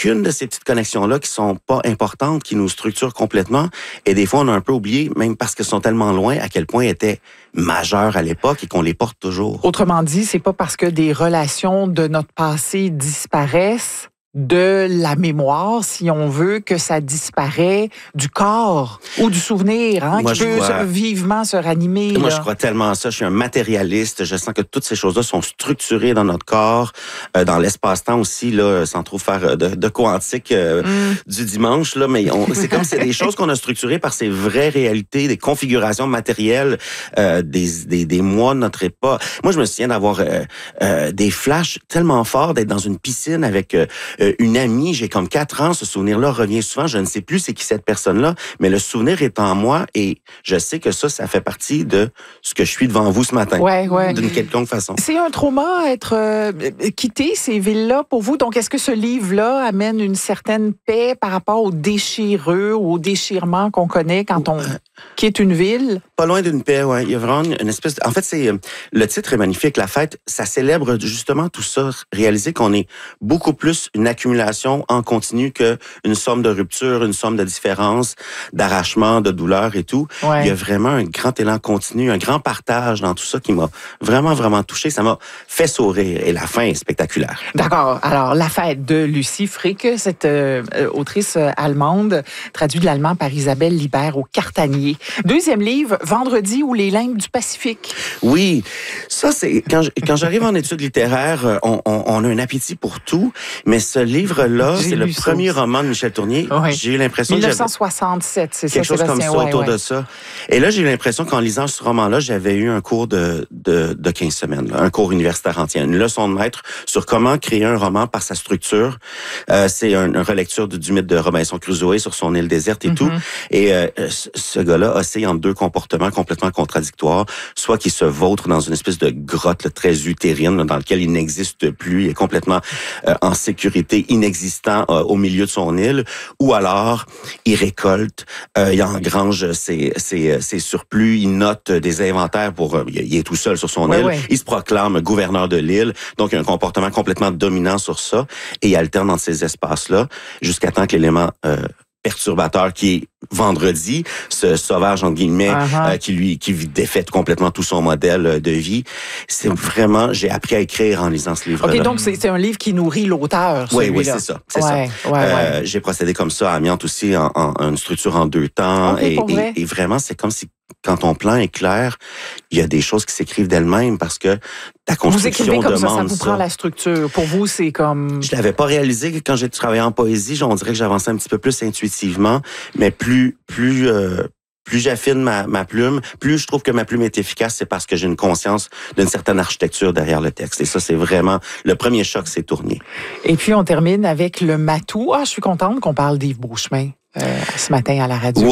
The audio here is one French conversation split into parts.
chacune de ces petites connexions-là qui sont pas importantes, qui nous structurent complètement, et des fois, on a un peu oublié, même parce qu'elles sont tellement loin, à quel point elles étaient majeures à l'époque et qu'on les porte toujours. Autrement dit, c'est pas parce que des relations de notre passé disparaissent de la mémoire, si on veut, que ça disparaît du corps ou du souvenir, Moi, qui peut vivement se ranimer. Moi, là. je crois tellement à ça. Je suis un matérialiste. Je sens que toutes ces choses-là sont structurées dans notre corps, dans l'espace-temps aussi, là, sans trop faire de quantique du dimanche, là, mais c'est comme c'est des choses qu'on a structurées par ces vraies réalités, des configurations matérielles, des mois de notre époque. Moi, je me souviens d'avoir des flashs tellement forts, d'être dans une piscine avec une amie, j'ai comme 4 ans, ce souvenir-là revient souvent, je ne sais plus c'est qui cette personne-là, mais le souvenir est en moi et je sais que ça fait partie de ce que je suis devant vous ce matin, d'une quelconque façon. C'est un trauma être quitté ces villes-là pour vous, donc est-ce que ce livre-là amène une certaine paix par rapport aux déchireux, aux déchirements qu'on connaît quand on quitte une ville? Pas loin d'une paix, ouais. Il y a vraiment une espèce En fait, le titre est magnifique, La Fête, ça célèbre justement tout ça, réaliser qu'on est beaucoup plus une accumulation en continu qu'une somme de rupture, une somme de différence, d'arrachement, de douleur et tout. Ouais. Il y a vraiment un grand élan continu, un grand partage dans tout ça qui m'a vraiment, vraiment touché. Ça m'a fait sourire et la fin est spectaculaire. D'accord. Alors, La Fête de Lucie Frick, cette autrice allemande, traduite de l'allemand par Isabelle Libert au Cartanier. Deuxième livre, Vendredi ou les limbes du Pacifique. Oui, ça c'est quand j'arrive en études littéraires, on a un appétit pour tout, mais ce livre-là, c'est le premier roman de Michel Tournier. Oui. J'ai eu l'impression 1967, c'est ça, quelque chose Sébastien. comme ça autour de ça. Et là, j'ai eu l'impression qu'en lisant ce roman-là, j'avais eu un cours de 15 semaines, là, un cours universitaire entier, une leçon de maître sur comment créer un roman par sa structure. C'est une relecture du mythe de Robinson Crusoe sur son île déserte et tout. Et ce gars-là oscille entre deux comportements complètement contradictoires, soit qu'il se vautre dans une espèce de grotte là, très utérine là, dans laquelle il n'existe plus, il est complètement en sécurité, inexistant au milieu de son île, ou alors il récolte, il engrange ses surplus, il note des inventaires pour... il est tout seul sur son île, il se proclame gouverneur de l'île, donc il a un comportement complètement dominant sur ça, et il alterne dans ces espaces-là, jusqu'à temps que l'élément... perturbateur qui est vendredi, ce sauvage entre guillemets qui défaite complètement tout son modèle de vie. C'est vraiment, j'ai appris à écrire en lisant ce livre-là. OK, donc c'est un livre qui nourrit l'auteur, celui-là. Oui, c'est ça. J'ai procédé comme ça à Amiante aussi en une structure en 2 temps et vraiment c'est comme si quand ton plan est clair, il y a des choses qui s'écrivent d'elles-mêmes parce que ta construction demande ça. Vous écrivez comme ça vous prend la structure. Pour vous, c'est comme... Je l'avais pas réalisé que quand j'ai travaillé en poésie, on dirait que j'avançais un petit peu plus intuitivement, mais plus j'affine ma plume, plus je trouve que ma plume est efficace, c'est parce que j'ai une conscience d'une certaine architecture derrière le texte. Et ça, c'est vraiment le premier choc, c'est Tournier. Et puis, on termine avec Le Matou. Je suis contente qu'on parle d'Yves Beauchemin. Ce matin à la radio.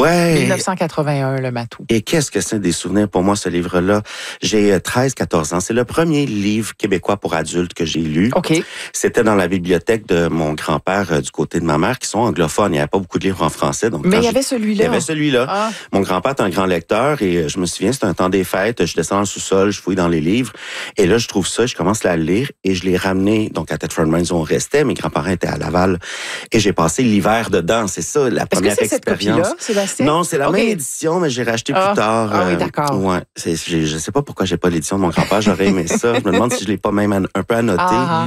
1981, Le Matou. Et qu'est-ce que c'est des souvenirs pour moi, ce livre-là? J'ai 13-14 ans. C'est le premier livre québécois pour adultes que j'ai lu. OK. C'était dans la bibliothèque de mon grand-père du côté de ma mère, qui sont anglophones. Il n'y avait pas beaucoup de livres en français. Donc mais il y avait celui-là. Il y avait celui-là. Mon grand-père est un grand lecteur et je me souviens, c'était un temps des fêtes. Je descends dans le sous-sol, je fouille dans les livres. Et là, je trouve ça, je commence à le lire et je l'ai ramené. Donc, à Thetford Mines, on restait. Mes grands-parents étaient à Laval. Et j'ai passé l'hiver dedans. C'est ça, la première expérience. Cette copie-là, Sébastien? Non, c'est la même édition, mais j'ai racheté plus tard. Oui, d'accord. Ouais, je sais pas pourquoi j'ai pas l'édition de mon grand-père. J'aurais aimé ça. Je me demande si je l'ai pas même un peu annoté.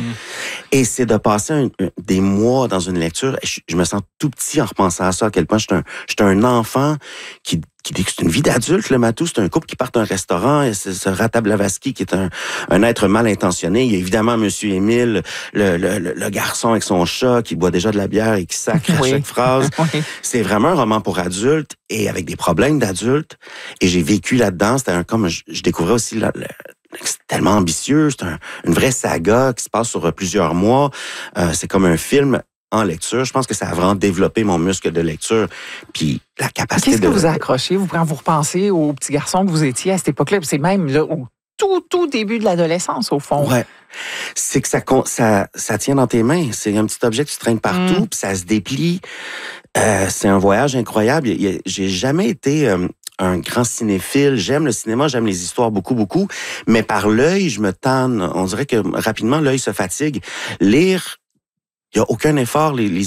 Et c'est de passer des mois dans une lecture. Je me sens tout petit en repensant à ça, à quel point j'étais un enfant qui dit que c'est une vie d'adulte, Le Matou. C'est un couple qui part d'un restaurant. Et c'est ce Rata Blavatsky qui est un être mal intentionné. Il y a évidemment Monsieur Émile, le garçon avec son chat qui boit déjà de la bière et qui sacre à chaque phrase. C'est vraiment un roman pour adultes et avec des problèmes d'adultes. Et j'ai vécu là-dedans. C'était comme je découvrais aussi c'est tellement ambitieux. C'est une vraie saga qui se passe sur plusieurs mois. C'est comme un film en lecture. Je pense que ça a vraiment développé mon muscle de lecture. Puis la capacité Qu'est-ce que vous a accroché? Quand vous repensez au petit garçon que vous étiez à cette époque-là, c'est même là, au tout début de l'adolescence, au fond. Ouais. C'est que ça tient dans tes mains. C'est un petit objet que tu traînes partout, puis ça se déplie. C'est un voyage incroyable. J'ai jamais été un grand cinéphile. J'aime le cinéma, j'aime les histoires beaucoup, beaucoup. Mais par l'œil, je me tanne. On dirait que rapidement, l'œil se fatigue. Lire, il n'y a aucun effort. Les